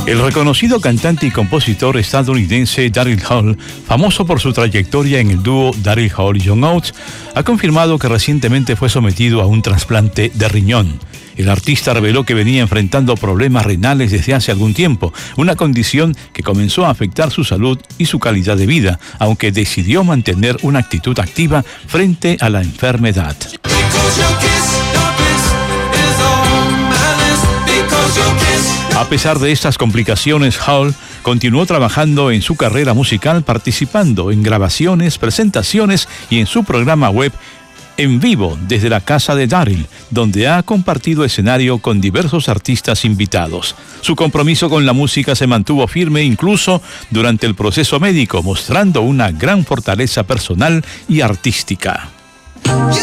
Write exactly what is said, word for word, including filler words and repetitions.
El reconocido cantante y compositor estadounidense Daryl Hall, famoso por su trayectoria en el dúo Daryl Hall y John Oates, ha confirmado que recientemente fue sometido a un trasplante de riñón. El artista reveló que venía enfrentando problemas renales desde hace algún tiempo, una condición que comenzó a afectar su salud y su calidad de vida, aunque decidió mantener una actitud activa frente a la enfermedad. A pesar de estas complicaciones, Hall continuó trabajando en su carrera musical, participando en grabaciones, presentaciones y en su programa web en vivo desde la casa de Daryl, donde ha compartido escenario con diversos artistas invitados. Su compromiso con la música se mantuvo firme incluso durante el proceso médico, mostrando una gran fortaleza personal y artística.